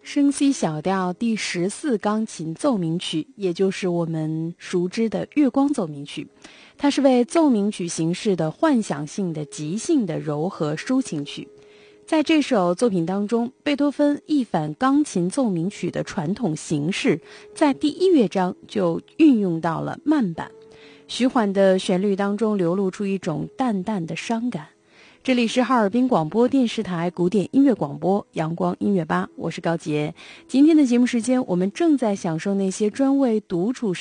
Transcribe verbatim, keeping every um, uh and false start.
升 C 小调第十四钢琴奏鸣曲，也就是我们熟知的月光奏鸣曲。它是为奏鸣曲形式的幻想性的即兴的柔和抒情曲。在这首作品当中，贝多芬一反钢琴奏鸣曲的传统形式，在第一乐章就运用到了慢板，徐缓的旋律当中流露出一种淡淡的伤感。这里是哈尔滨广播电视台古典音乐广播阳光音乐吧，我是高洁。今天的节目时间，我们正在享受那些专为独处